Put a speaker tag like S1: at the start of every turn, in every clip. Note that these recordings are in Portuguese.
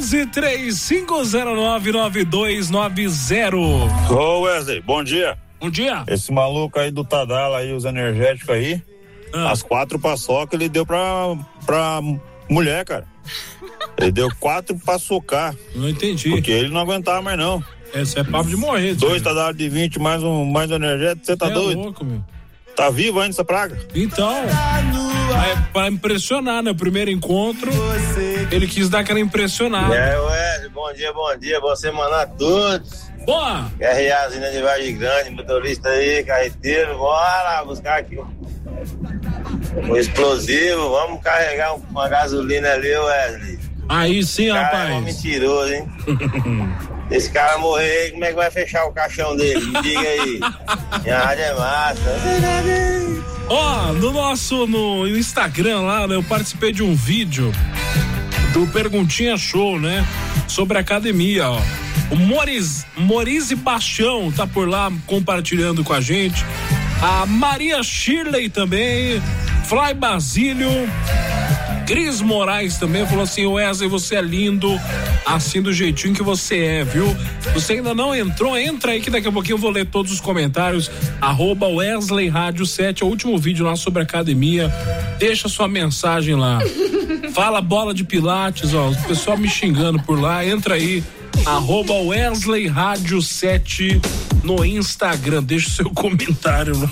S1: 11-3509-9290.
S2: Ô Wesley, bom dia.
S1: Bom dia.
S2: Esse maluco aí do Tadala aí, os energéticos aí, as 4 paçoca ele deu pra mulher, cara. Ele deu 4 pra socar.
S1: Não entendi.
S2: Porque ele não aguentava mais não.
S1: Esse é papo de morrer.
S2: 2 Tadala de 20 mais um energético, você tá doido?
S1: Louco, meu.
S2: Tá vivo ainda essa praga?
S1: Então, é pra impressionar, né? O primeiro encontro, ele quis dar aquela impressionada.
S3: Wesley, bom dia, boa semana a todos.
S1: Boa!
S3: Guerreazinha de Vargem Grande, motorista aí, carreteiro, bora buscar aqui um explosivo, vamos carregar uma gasolina ali, Wesley.
S1: Aí sim, rapaz.
S3: É um mentiroso, hein? Esse cara morrer, como é que vai fechar o caixão dele? Me diga aí. Minha rádio é massa.
S1: No Instagram lá, né, eu participei de um vídeo do Perguntinha Show, né? Sobre academia, ó. O Morise Bastião tá por lá compartilhando com a gente. A Maria Shirley também. Fly Basílio. Cris Moraes também falou assim: Wesley, você é lindo, assim do jeitinho que você é, viu? Você ainda não entrou? Entra aí que daqui a pouquinho eu vou ler todos os comentários. @Wesley Rádio 7, é o último vídeo lá sobre academia. Deixa sua mensagem lá. Fala bola de pilates, ó, o pessoal me xingando por lá. Entra aí, @Wesley Rádio 7 no Instagram. Deixa o seu comentário lá.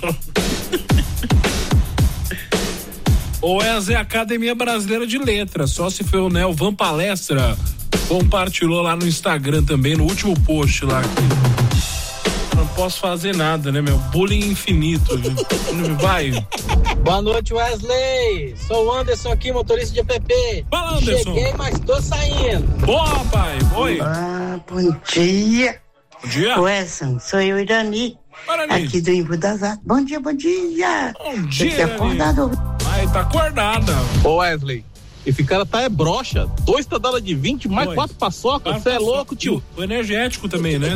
S1: Ou é a Academia Brasileira de Letras, só se foi o Nelvan Palestra, compartilhou lá no Instagram também, no último post lá. Não posso fazer nada, né, meu? Bullying infinito. Vai.
S4: Boa noite, Wesley. Sou o Anderson aqui, motorista de app.
S1: Fala, Anderson.
S4: Cheguei, mas tô saindo.
S1: Boa, pai. Oi.
S5: Bom dia.
S1: Bom dia.
S5: Wesley, sou eu, Irani. Aqui do Imbu das Artes. Bom dia.
S1: Bom dia,
S5: acordado.
S1: Ai, tá acordada.
S6: Ô Wesley, esse cara tá broxa. 2 Tadala de 20, mais 4 paçoca. Você é louco, tio.
S1: O energético também, né?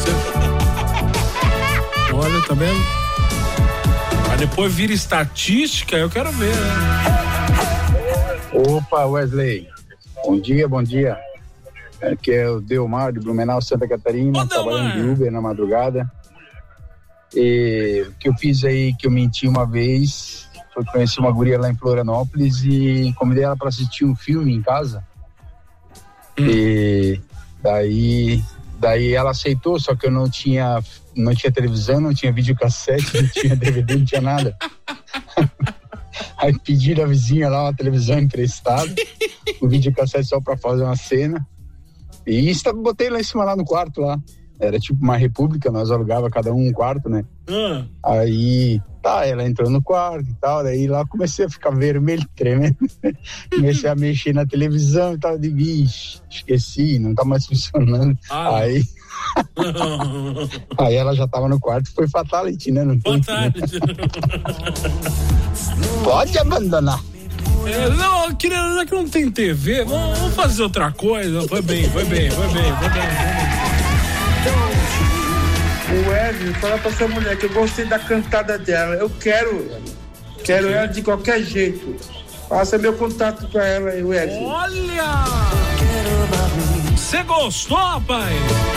S1: Olha, tá vendo? Mas depois vira estatística, eu quero ver, né?
S7: Opa, Wesley. Bom dia. Aqui é o Delmar de Blumenau, Santa Catarina, trabalhando de Uber na madrugada. E o que eu fiz aí, que eu menti uma vez, foi conhecer uma guria lá em Florianópolis e convidei ela para assistir um filme em casa. E daí ela aceitou, só que eu não tinha televisão, não tinha videocassete, não tinha DVD, não tinha nada. Aí pedi da vizinha lá uma televisão emprestada, um videocassete só para fazer uma cena. E botei lá em cima, lá no quarto lá. Era tipo uma república, nós alugava cada um quarto, né? Aí, ela entrou no quarto e tal, daí lá comecei a ficar vermelho, tremendo. Comecei a mexer na televisão e tal, de bicho, esqueci, não tá mais funcionando. Aí ela já tava no quarto, foi fatality, né? Não tem,
S1: fatality.
S7: Pode abandonar.
S1: Não, já que não tem TV, vamos fazer outra coisa. Foi bem.
S8: O Wesley, fala pra essa mulher que eu gostei da cantada dela. Eu quero ela de qualquer jeito. Passa meu contato pra ela aí, Wesley.
S1: Olha! Você gostou, rapaz?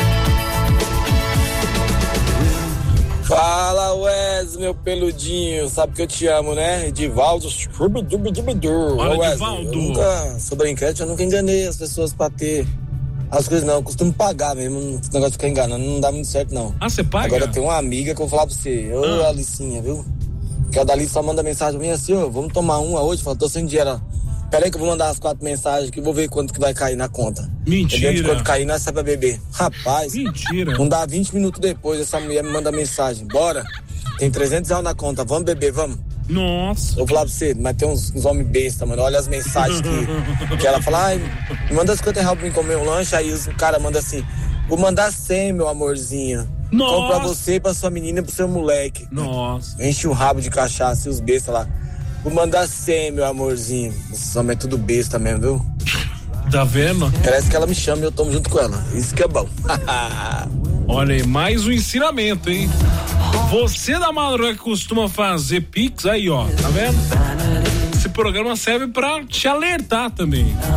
S9: Fala, Wesley, meu peludinho. Sabe que eu te amo, né? Edivaldo.
S1: Olha, Edivaldo.
S9: Eu nunca, sobre a enquete, eu nunca enganei as pessoas pra ter as coisas, não. Eu costumo pagar mesmo. Esse negócio de ficar enganando não dá muito certo, não.
S1: Ah, você paga?
S9: Agora tem uma amiga que eu vou falar pra você. Ô, Alicinha, viu? Que a Dali só manda mensagem pra mim assim, vamos tomar uma hoje. Fala, tô sem dinheiro. Pera aí que eu vou mandar as 4 mensagens que eu vou ver quanto que vai cair na conta.
S1: Mentira.
S9: De quanto cair, nós sai pra beber. Rapaz.
S1: Mentira.
S9: Não dá 20 minutos depois, essa mulher me manda mensagem. Bora. Tem R$300 na conta. Vamos beber, vamos.
S1: Nossa.
S9: Vou falar pra você, mas tem uns homens besta, mano. Olha as mensagens que ela fala, me manda R$50 pra mim comer um lanche. Aí o cara manda assim, vou mandar 100, meu amorzinho.
S1: Nossa.
S9: Compro pra você, pra sua menina e pro seu moleque.
S1: Nossa.
S9: Enche o rabo de cachaça e os bestas lá. Vou mandar 100, meu amorzinho. Esses homens é tudo besta mesmo, viu?
S1: Tá vendo?
S9: Parece que ela me chama e eu tomo junto com ela. Isso que é bom.
S1: Olha aí, mais um ensinamento, hein? Você da madrugada que costuma fazer Pix, aí, ó, tá vendo? Esse programa serve pra te alertar também.